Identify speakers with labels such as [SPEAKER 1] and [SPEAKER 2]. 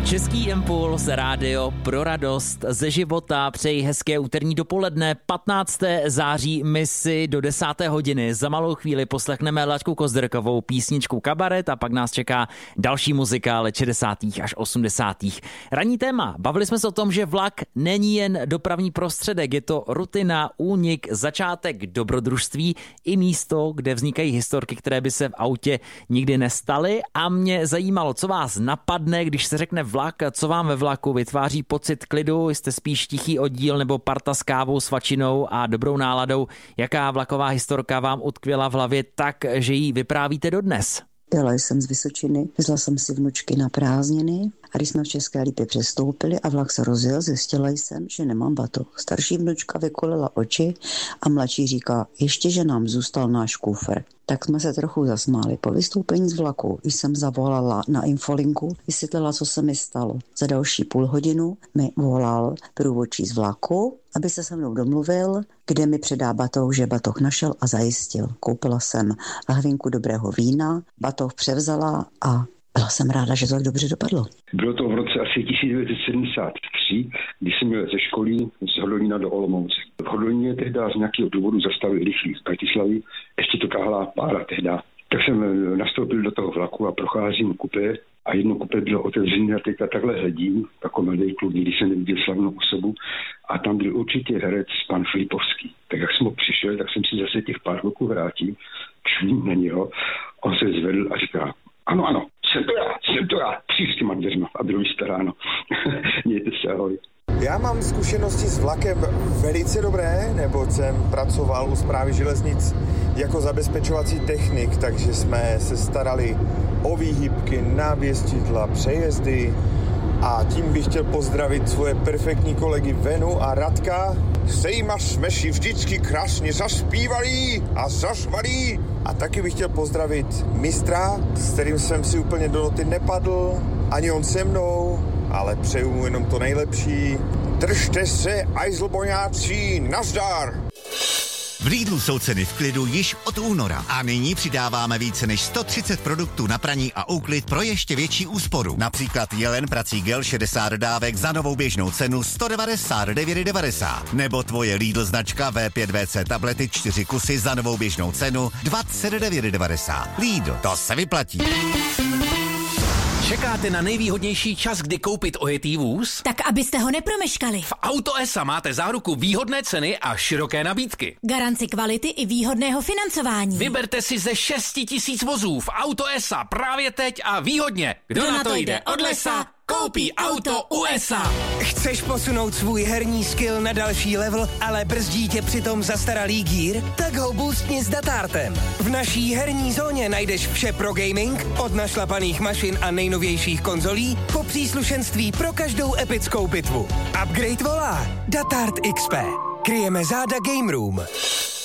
[SPEAKER 1] Český impuls, rádio pro radost ze života. Přeji hezké úterní dopoledne, 15. září, my si do 10. hodiny za malou chvíli poslechneme Laďku Kozderkovou písničku Kabaret a pak nás čeká další muzika let 60. až 80. Ranní téma. Bavili jsme se o tom, že vlak není jen dopravní prostředek, je to rutina, únik, začátek dobrodružství i místo, kde vznikají historky, které by se v autě nikdy nestaly. A mě zajímalo, co vás napadne, když se řekne vlak, co vám ve vlaku vytváří pocit klidu, jste spíš tichý oddíl nebo parta s kávou, svačinou a dobrou náladou. Jaká vlaková historka vám utkvěla v hlavě tak, že ji vyprávíte dodnes?
[SPEAKER 2] Jela jsem z Vysočiny, vezla jsem si vnučky na prázdniny a když jsme v České Lípě přestoupili a vlak se rozjel, zjistila jsem, že nemám batoh. Starší vnučka vykolila oči a mladší říká, ještě, že nám zůstal náš kufr. Tak jsme se trochu zasmáli. Po vystoupení z vlaku jsem zavolala na infolinku, vysvětlila, co se mi stalo. Za další půl hodinu mi volal průvodčí z vlaku, aby se mnou domluvil, kde mi předá batoh, že batoh našel a zajistil. Koupila jsem lahvinku dobrého vína, batoh převzala a byla jsem ráda, že to tak dobře dopadlo.
[SPEAKER 3] Bylo to v roce asi 1973, když jsem měl ze školy z Hodolína do Olomouce. V Hodolíně tehdy z nějakého důvodu zastavili rychlík z Bratislavy, ještě to táhla pára tehdy. Tak jsem nastoupil do toho vlaku a procházím kupé a jedno kupé bylo otevřené a teďka takhle hledím, jako mladý kluk, nikdy jsem neviděl slavnou osobu a tam byl určitě herec pan Filipovský. Tak jak jsem ho přišel, tak jsem si zase těch pár roků vrátil, čumím na něho, on se zvedl a říká, ano, jsem to já, přijď s těma dveřma a druhý staráno. Mějte se, ahoj.
[SPEAKER 4] Já mám zkušenosti s vlakem velice dobré, neboť jsem pracoval u Správy železnic jako zabezpečovací technik, takže jsme se starali o výhybky, návěstidla, přejezdy a tím bych chtěl pozdravit svoje perfektní kolegy Venu a Radka. Sejma jsme si vždycky krásně zaspívali a zařvali. A taky bych chtěl pozdravit mistra, s kterým jsem si úplně do noty nepadl, ani on se mnou, ale přeju mu jenom to nejlepší. Držte se, ajzlboňáci, nazdar!
[SPEAKER 5] V Lidlu jsou ceny v klidu již od února a nyní přidáváme více než 130 produktů na praní a úklid pro ještě větší úsporu. Například Jelen prací gel 60 dávek za novou běžnou cenu 199,90 nebo tvoje Lidl značka V5VC tablety 4 kusy za novou běžnou cenu 29,90. Lidl, to se vyplatí.
[SPEAKER 6] Čekáte na nejvýhodnější čas, kdy koupit ojetý vůz?
[SPEAKER 7] Tak abyste ho nepromeškali.
[SPEAKER 6] V Auto.esa máte záruku výhodné ceny a široké nabídky.
[SPEAKER 7] Garanci kvality i výhodného financování.
[SPEAKER 6] Vyberte si ze 6 000 vozů v Auto.esa právě teď a výhodně. Kdo na to jde od lesa, koupí auto USA.
[SPEAKER 8] Chceš posunout svůj herní skill na další level, ale brzdí tě přitom zastaralý gear? Tak ho boostni s Datartem. V naší herní zóně najdeš vše pro gaming, od našlapaných mašin a nejnovějších konzolí po příslušenství pro každou epickou bitvu. Upgrade volá. Datart XP. Kryjeme záda Game Room.